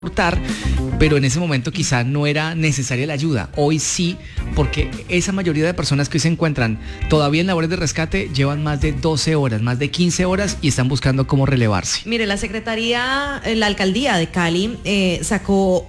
aportar, pero en ese momento quizá no era necesaria la ayuda. Hoy sí, porque esa mayoría de personas que hoy se encuentran todavía en labores de rescate llevan más de 12 horas, más de 15 horas y están buscando cómo relevarse. Mire, la alcaldía de Cali sacó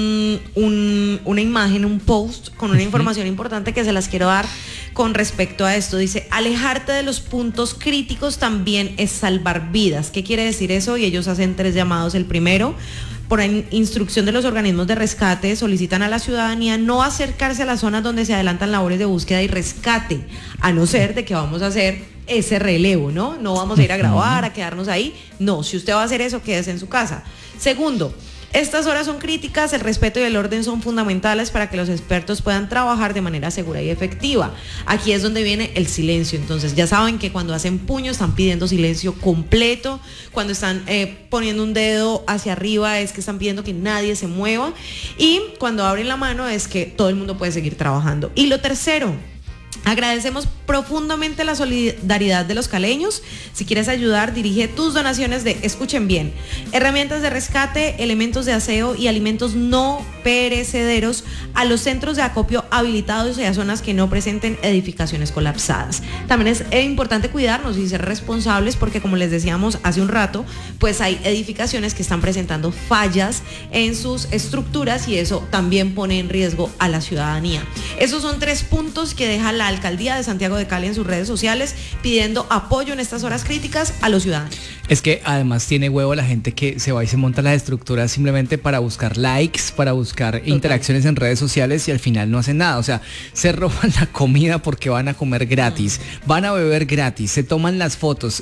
una imagen, un post con una información importante que se las quiero dar con respecto a esto. Dice, alejarte de los puntos críticos también es salvar vidas. ¿Qué quiere decir eso? Y ellos hacen 3 llamados. El primero, por instrucción de los organismos de rescate, solicitan a la ciudadanía no acercarse a las zonas donde se adelantan labores de búsqueda y rescate, a no ser de que vamos a hacer ese relevo, ¿no? No vamos a ir a grabar, a quedarnos ahí. No, si usted va a hacer eso, quédese en su casa. Segundo, estas horas son críticas, el respeto y el orden son fundamentales para que los expertos puedan trabajar de manera segura y efectiva. Aquí es donde viene el silencio. Entonces ya saben que cuando hacen puño están pidiendo silencio completo, cuando están poniendo un dedo hacia arriba es que están pidiendo que nadie se mueva, y cuando abren la mano es que todo el mundo puede seguir trabajando. Y lo tercero, agradecemos profundamente la solidaridad de los caleños. Si quieres ayudar, dirige tus donaciones de, escuchen bien, herramientas de rescate, elementos de aseo y alimentos no perecederos a los centros de acopio habilitados y a zonas que no presenten edificaciones colapsadas. También es importante cuidarnos y ser responsables porque, como les decíamos hace un rato, pues hay edificaciones que están presentando fallas en sus estructuras y eso también pone en riesgo a la ciudadanía. Esos son 3 puntos que deja la alcaldía de Santiago de Cali en sus redes sociales pidiendo apoyo en estas horas críticas a los ciudadanos. Es que además tiene huevo la gente que se va y se monta las estructuras simplemente para buscar likes, para buscar interacciones en redes sociales y al final no hacen nada. O sea, se roban la comida porque van a comer gratis, van a beber gratis, se toman las fotos,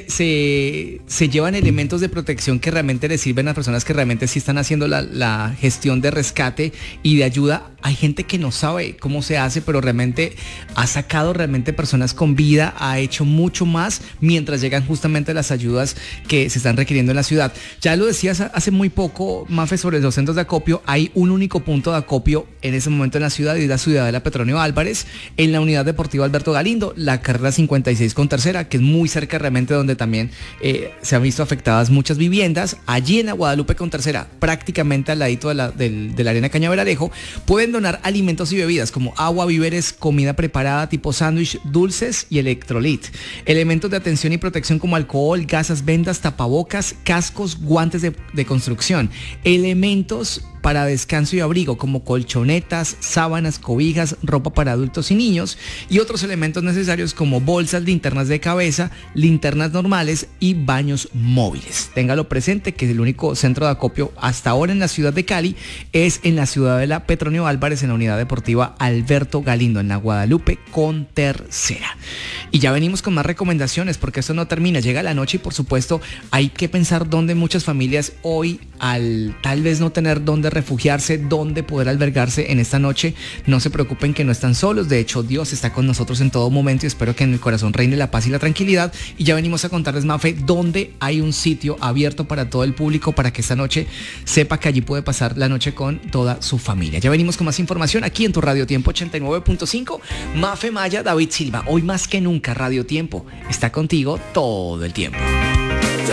se llevan elementos de protección que realmente les sirven a personas que realmente sí están haciendo la gestión de rescate y de ayuda. Hay gente que no sabe cómo se hace, pero realmente ha sacado realmente personas con vida, ha hecho mucho más mientras llegan justamente las ayudas que se están requiriendo en la ciudad. Ya lo decías hace muy poco, Mafe, sobre los centros de acopio. Hay un único punto de acopio en ese momento en la ciudad y es la Ciudadela Petronio Álvarez, en la unidad deportiva Alberto Galindo, la carrera 56 con tercera, que es muy cerca realmente donde también se han visto afectadas muchas viviendas. Allí en la Guadalupe con tercera, prácticamente al ladito de la arena Cañaverarejo, pueden donar alimentos y bebidas como agua, víveres, comida preparada tipo sándwich, dulces y electrolit. Elementos de atención y protección como alcohol, gasas, vendas, tapabocas, cascos, guantes de construcción. Elementos para descanso y abrigo como colchonetas, sábanas, cobijas, ropa para adultos y niños y otros elementos necesarios como bolsas, linternas de cabeza, linternas normales y baños móviles. Téngalo presente que el único centro de acopio hasta ahora en la ciudad de Cali es en la Ciudadela Petronio Álvarez, en la unidad deportiva Alberto Galindo, en la Guadalupe con tercera. Y ya venimos con más recomendaciones porque esto no termina, llega la noche y por supuesto hay que pensar dónde muchas familias hoy, al tal vez no tener dónde refugiarse, dónde poder albergarse en esta noche, no se preocupen que no están solos. De hecho, Dios está con nosotros en todo momento y espero que en el corazón reine la paz y la tranquilidad. Y ya venimos a contarles, Mafe, dónde hay un sitio abierto para todo el público para que esta noche sepa que allí puede pasar la noche con toda su familia. Ya venimos con más información aquí en tu Radio Tiempo 89.5. Mafe Maya, David Silva, hoy más que nunca Radio Tiempo está contigo todo el tiempo.